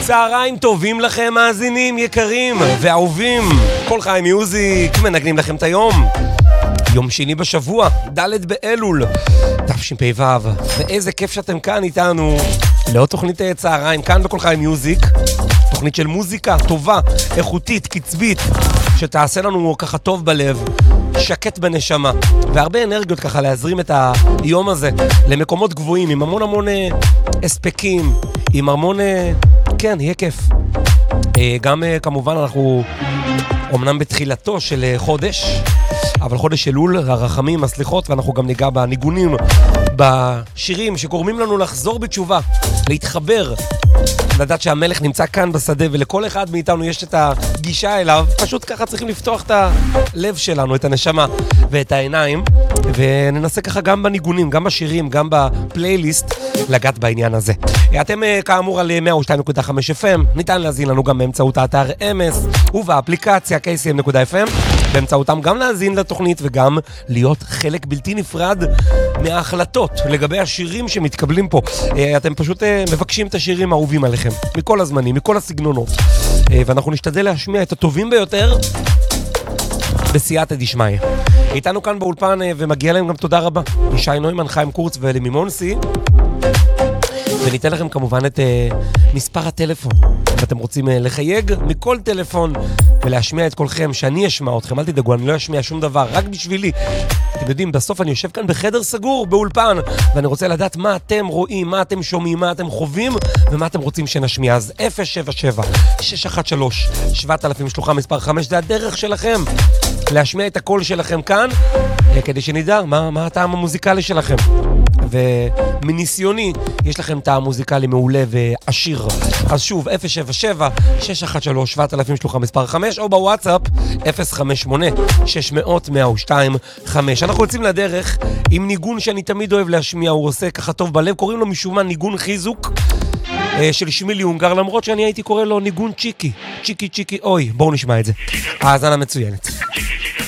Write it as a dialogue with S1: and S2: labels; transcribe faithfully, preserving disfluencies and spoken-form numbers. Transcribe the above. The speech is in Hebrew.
S1: צהריים טובים לכם מאזינים יקרים ואהובים, כל חיים מיוזיק מנגנים לכם את היום. יום שני בשבוע, ד' באלול תשפ"ו, ואיזה כיף שאתם כאן איתנו לעוד תוכנית צהריים כאן בכל חיים מיוזיק, תוכנית של מוזיקה טובה, איכותית, קצבית, שתעשה לנו ככה טוב בלב, שקט בנשמה, והרבה אנרגיות ככה להזרים את היום הזה למקומות גבוהים, עם המון המון אספקים, עם המון, כן, יהיה כיף. גם כמובן אנחנו אומנם בתחילתו של חודש, אבל חודש אלול, הרחמים, הסליחות, ואנחנו גם ניגע בניגונים, בשירים שגורמים לנו לחזור בתשובה, להתחבר, לדעת שהמלך נמצא כאן בשדה, ולכל אחד מאיתנו יש את הגישה אליו. פשוט ככה צריכים לפתוח את הלב שלנו, את הנשמה ואת העיניים, וננסה ככה גם בניגונים, גם בשירים, גם בפלייליסט, לגעת בעניין הזה. אתם כאמור על מאה ושתיים נקודה חמש אף אם, ניתן להזין לנו גם באמצעות האתר אמס ובאפליקציה קיי סי אם דוט אף אם, באמצעותם גם להזין לתוכנית וגם להיות חלק בלתי נפרד מההחלטות לגבי השירים שמתקבלים פה. אתם פשוט מבקשים את השירים האהובים עליכם, מכל הזמנים, מכל הסגנונות, ואנחנו נשתדל להשמיע את הטובים ביותר בסייעתא דשמיא. איתנו כאן באולפן, ומגיע להם גם תודה רבה, ישי נוימן, חיים קורץ ולמימונסי, וניתן לכם כמובן את uh, מספר הטלפון, אם אתם רוצים uh, לחייג מכל טלפון ולהשמיע את קולכם, שאני אשמע אתכם, אל תדאגו, אני לא אשמיע שום דבר, רק בשבילי. אתם יודעים, בסוף אני יושב כאן בחדר סגור, באולפן, ואני רוצה לדעת מה אתם רואים, מה אתם שומעים, מה אתם חווים, ומה אתם רוצים שנשמיע. אז אפס שבע שבע שש אחת שלוש שבעת אלפים שלוחה מספר חמש, זה הדרך שלכם להשמיע את הקול שלכם כאן, כדי שנדע מה, מה הטעם המוזיקלי שלכם. ומניסיוני, יש לכם טעם מוזיקלי מעולה ועשיר. אז שוב, אפס שבע שבע שש אחת שלוש שבעת אלפים שלוחה מספר חמש, או בוואטסאפ אפס חמש שמונה שש מאות מאה ושתיים חמש. אנחנו יוצאים לדרך עם ניגון שאני תמיד אוהב להשמיע, הוא עושה ככה טוב בלב, קוראים לו משום מה ניגון חיזוק של שמילי הונגר, למרות שאני הייתי קורא לו ניגון צ'יקי, צ'יקי צ'יקי אוי. בואו נשמע את זה, האזנה מצוינת.